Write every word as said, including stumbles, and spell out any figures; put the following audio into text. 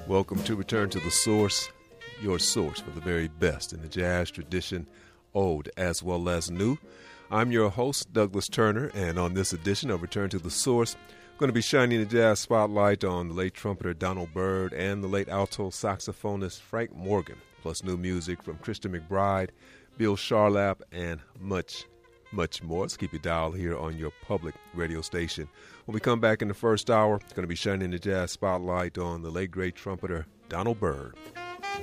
Welcome to Return to the Source, your source for the very best in the jazz tradition, old as well as new. I'm your host, Douglas Turner, and on this edition of Return to the Source, I'm going to be shining the jazz spotlight on the late trumpeter Donald Byrd and the late alto saxophonist Frank Morgan, plus new music from Christian McBride, Bill Charlap, and much, much more. Let's keep your dial here on your public radio station. When we come back in the first hour, going to be shining the jazz spotlight on the late great trumpeter Donald Byrd.